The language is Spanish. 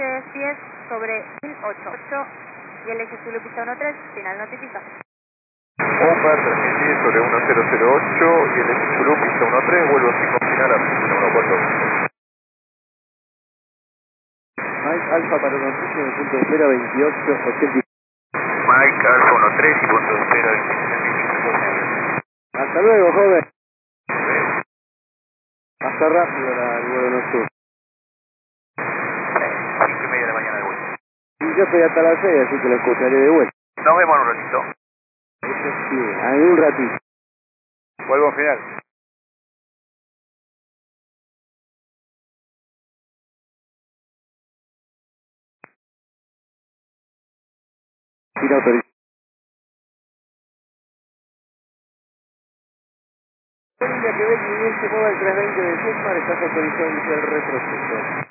Coche 10 sobre 1008 y el eje Zulu pista 13, final notifica. Bomber 3010 sobre 1008 y el eje Zulu pista 13, vuelvo sin final a pista 142. Mike Alfa para noticia en el punto de espera 2880. Mike Alfa 13 y punto de espera 27.509. Hasta luego, joven. Hasta rápido el vuelo nocturno. 5:30 de la mañana de vuelta. Y yo estoy hasta las 6, así que lo escucharé de vuelta. Nos vemos en un ratito. Eso sí, en un ratito. Vuelvo a final. Sin autorización. Colombia, Quebec, Miguel se mueva el 320 de Jetmar, estás autorizado a iniciar el retroceso.